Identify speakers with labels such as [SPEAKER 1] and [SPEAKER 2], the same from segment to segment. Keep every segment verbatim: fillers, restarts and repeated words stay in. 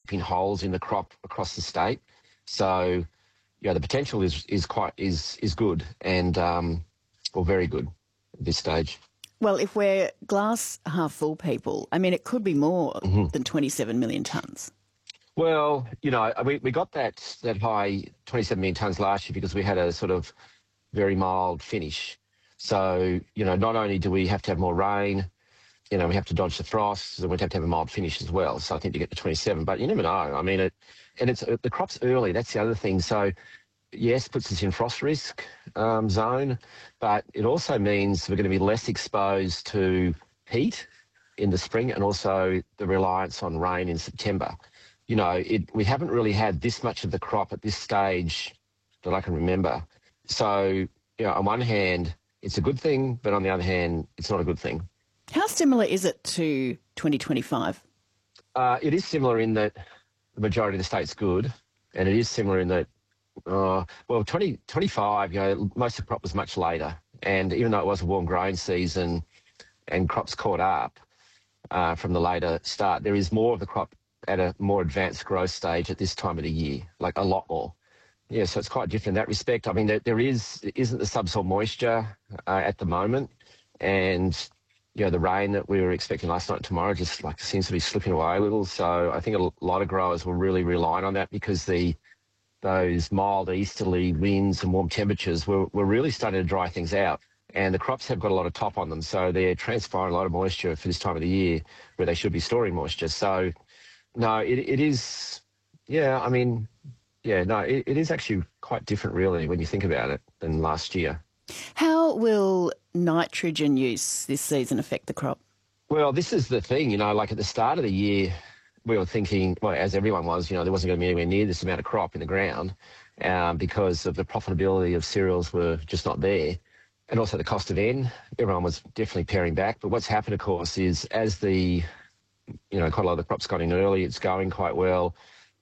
[SPEAKER 1] in holes in the crop across the state. So, yeah, the potential is is quite is is good and um, or very good at this stage.
[SPEAKER 2] Well, if we're glass half full people, I mean, it could be more
[SPEAKER 1] Mm-hmm.
[SPEAKER 2] than twenty-seven million tonnes.
[SPEAKER 1] Well, you know, we, we got that that high twenty-seven million tonnes last year because we had a sort of very mild finish. So, you know, not only do we have to have more rain, you know, we have to dodge the frost, and we'd have to have a mild finish as well. So I think you get to twenty-seven, but you never know. I mean, it, and it's the crop's early. That's the other thing. So, yes, puts us in frost risk um, zone, but it also means we're going to be less exposed to heat in the spring and also the reliance on rain in September. You know, it, we haven't really had this much of the crop at this stage that I can remember. So, you know, on one hand, it's a good thing, but on the other hand, it's not a good thing.
[SPEAKER 2] How similar is it to twenty twenty-five?
[SPEAKER 1] Uh, it is similar in that the majority of the state's good, and it is similar in that, uh, well, twenty twenty-five, you know, most of the crop was much later. And even though it was a warm growing season and crops caught up uh, from the later start, there is more of the crop at a more advanced growth stage at this time of the year, like a lot more. Yeah, so it's quite different in that respect. I mean, there, there is, isn't the subsoil moisture uh, at the moment, and, you know, the rain that we were expecting last night and tomorrow just like seems to be slipping away a little. So I think a lot of growers will really rely on that because the those mild easterly winds and warm temperatures were, were really starting to dry things out. And the crops have got a lot of top on them, so they're transpiring a lot of moisture for this time of the year where they should be storing moisture. So, no, it, it is, yeah, I mean, yeah, no, it, it is actually quite different really when you think about it than last year.
[SPEAKER 2] How will nitrogen use this season affect the crop?
[SPEAKER 1] Well, this is the thing, you know, like at the start of the year, we were thinking, well, as everyone was, you know, there wasn't going to be anywhere near this amount of crop in the ground um, because of the profitability of cereals were just not there. And also the cost of N, everyone was definitely paring back. But what's happened, of course, is as the, you know, quite a lot of the crops got in early, it's going quite well.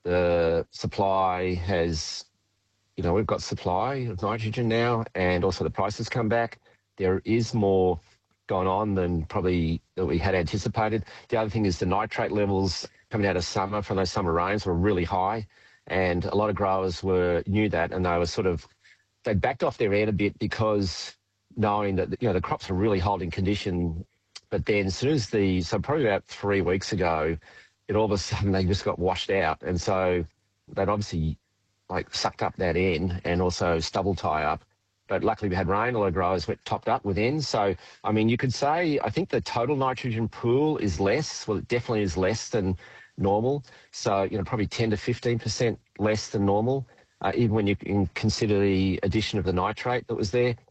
[SPEAKER 1] The supply has, you know, we've got supply of nitrogen now, and also the prices come back. There is more going on than probably that we had anticipated. The other thing is the nitrate levels coming out of summer from those summer rains were really high, and a lot of growers were knew that, and they were sort of, they backed off their N a bit because knowing that, you know, the crops are really holding condition. But then as soon as the, so probably about three weeks ago, it all of a sudden they just got washed out. And so they'd obviously like sucked up that N and also stubble tie up. But luckily we had rain, a lot of growers went topped up with N. So, I mean, you could say, I think the total nitrogen pool is less. Well, it definitely is less than normal. So, you know, probably ten to fifteen percent less than normal, uh, even when you can consider the addition of the nitrate that was there.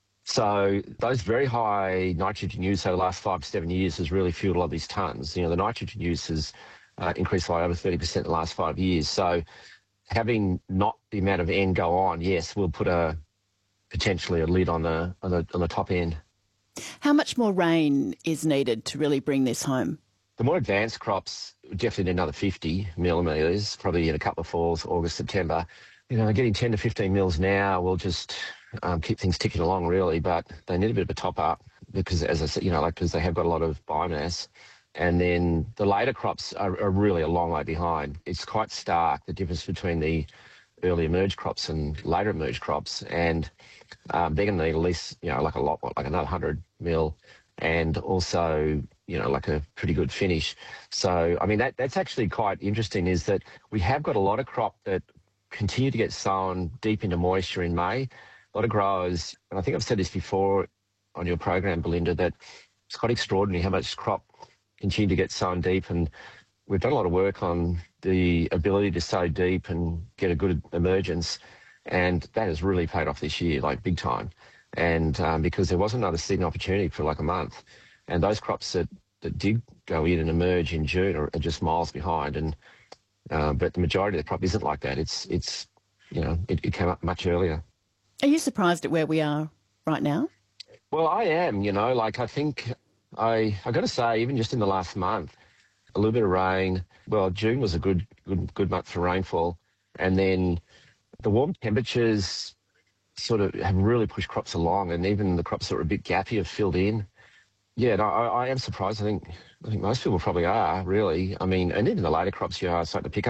[SPEAKER 1] So those very high nitrogen use over the last five to seven years has really fueled a lot of these tonnes. You know, the nitrogen use has uh, increased by over thirty percent in the last five years. So having not the amount of N go on, yes, will put a potentially a lid on the on the on the top end.
[SPEAKER 2] How much more rain is needed to really bring this home?
[SPEAKER 1] The more advanced crops definitely need another fifty millimetres, probably in a couple of falls, August, September. You know, getting ten to fifteen mils now will just um, keep things ticking along, really, but they need a bit of a top up because, as I said, you know, like because they have got a lot of biomass. And then the later crops are, are really a long way behind. It's quite stark, the difference between the early emerged crops and later emerged crops. And um, they're going to need at least, you know, like a lot, like another one hundred mil, and also, you know, like a pretty good finish. So, I mean, that that's actually quite interesting, is that we have got a lot of crop that continue to get sown deep into moisture in May. A lot of growers, and I think I've said this before on your program, Belinda, that it's quite extraordinary how much crop continue to get sown deep. And we've done a lot of work on the ability to sow deep and get a good emergence. And that has really paid off this year, like big time. And um, because there wasn't another seeding opportunity for like a month. And those crops that, that did go in and emerge in June are, are just miles behind. And uh, but the majority of the crop isn't like that. It's, it's you know, it, it came up much earlier.
[SPEAKER 2] Are you surprised at where we are right now?
[SPEAKER 1] Well, I am, you know, like I think I, I got to say, even just in the last month, a little bit of rain. Well, June was a good, good, good month for rainfall. And then the warm temperatures sort of have really pushed crops along, and even the crops that were a bit gappy have filled in. Yeah, no, I, I am surprised. I think I think most people probably are, really. I mean, and even the later crops, you are starting to pick up.